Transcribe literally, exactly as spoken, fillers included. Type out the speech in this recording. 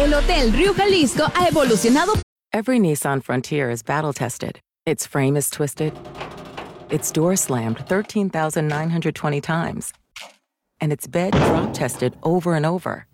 El Hotel Rio Jalisco ha evolucionado. Every Nissan Frontier is battle-tested. Its frame is twisted. Its door slammed thirteen thousand nine hundred twenty times. And its bed drop-tested over and over.